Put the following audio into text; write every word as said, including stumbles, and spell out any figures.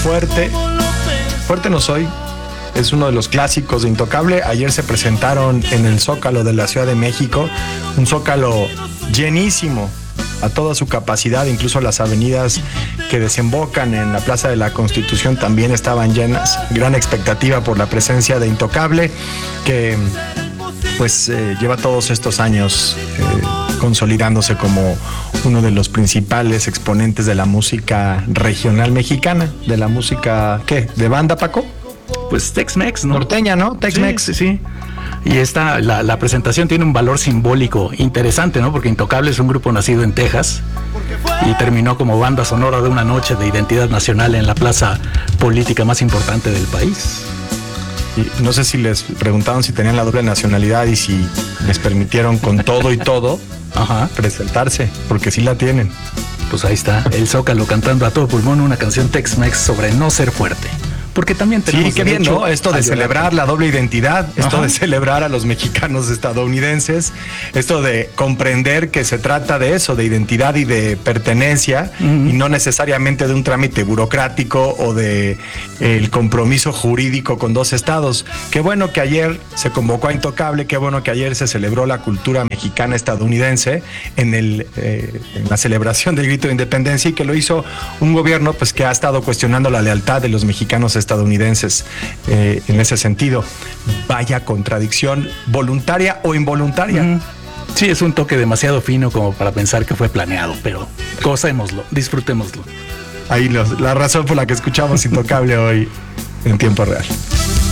Fuerte, Fuerte no soy. Es uno de los clásicos de Intocable. Ayer se presentaron en el Zócalo de la Ciudad de México, un Zócalo llenísimo a toda su capacidad, incluso las avenidas que desembocan en la Plaza de la Constitución también estaban llenas. Gran expectativa por la presencia de Intocable, que pues eh, lleva todos estos años eh, consolidándose como uno de los principales exponentes de la música regional mexicana, de la música, ¿qué? ¿De banda, Paco? Pues Tex-Mex, ¿no? Norteña, ¿no? Tex-Mex. Sí, sí, sí. Y esta, la, la presentación tiene un valor simbólico interesante, ¿no? Porque Intocable es un grupo nacido en Texas y terminó como banda sonora de una noche de identidad nacional en la plaza política más importante del país. Y no sé si les preguntaron si tenían la doble nacionalidad y si les permitieron con todo y todo Ajá. presentarse, porque sí la tienen. Pues ahí está, el Zócalo cantando a todo pulmón una canción Tex-Mex sobre no ser fuerte. Porque también tenemos sí, qué bien, ¿no? Esto de celebrar la doble identidad, esto Ajá. de celebrar a los mexicanos estadounidenses, esto de comprender que se trata de eso, de identidad y de pertenencia, uh-huh. y no necesariamente de un trámite burocrático o de el compromiso jurídico con dos estados. Qué bueno que ayer se convocó a Intocable, qué bueno que ayer se celebró la cultura mexicana estadounidense en el eh, en la celebración del grito de independencia, y que lo hizo un gobierno pues que ha estado cuestionando la lealtad de los mexicanos estadounidenses eh, en ese sentido. Vaya contradicción, voluntaria o involuntaria. Mm. Sí, es un toque demasiado fino como para pensar que fue planeado, pero gocémoslo, disfrutémoslo. Ahí los, la razón por la que escuchamos Intocable hoy en tiempo real.